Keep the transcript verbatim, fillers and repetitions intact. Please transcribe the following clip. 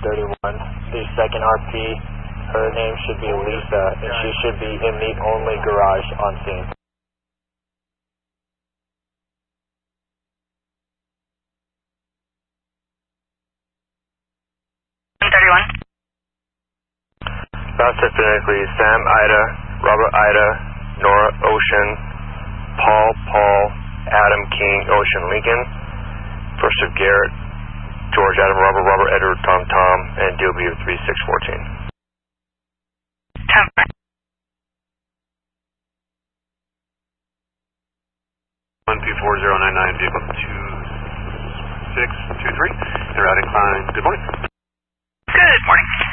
thirty-one, the second R P. Her name should be Lisa, and she should be in the only garage on scene. thirty-one. Route phonetically Sam Ida, Robert Ida, Nora Ocean, Paul Paul, Adam King Ocean Lincoln, first of Garrett, George Adam Robert Robert Edward Tom Tom, and D O B three six one four. one P four zero nine nine, vehicle two six two three, and routing climb. Good morning. Good morning.